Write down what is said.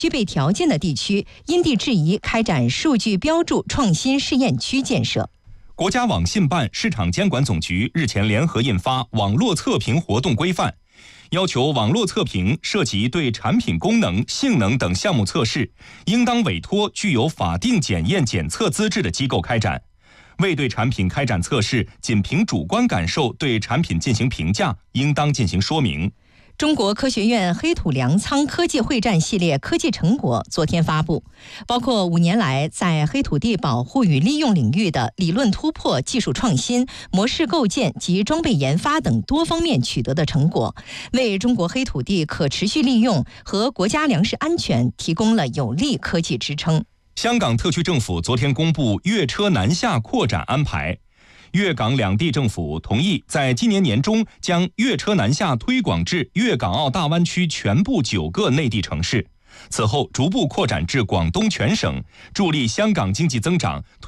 具备条件的地区，因地制宜开展数据标注创新试验区建设。 国家网信办、市场监管总局日前联合印发《网络测评活动规范》，要求网络测评涉及对产品功能、性能等项目测试，应当委托具有法定检验检测资质的机构开展。未对产品开展测试，仅凭主观感受对产品进行评价，应当进行说明。 中国科学院黑土粮仓科技会战系列科技成果昨天发布，包括5年来在黑土地保护与利用领域的理论突破、技术创新、模式构建及装备研发等多方面取得的成果，为中国黑土地可持续利用和国家粮食安全提供了有力科技支撑。 香港特区政府昨天公布粤车南下扩展安排。粤港两地政府同意在今年年中将粤车南下推广至粤港澳大湾区全部9个内地城市，此后逐步扩展至广东全省，助力香港经济增长。